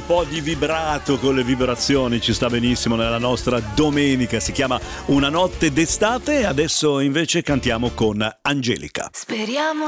po' di vibrato con le vibrazioni ci sta benissimo nella nostra domenica. Si chiama Una notte d'estate e adesso invece cantiamo con Angelica. Speriamo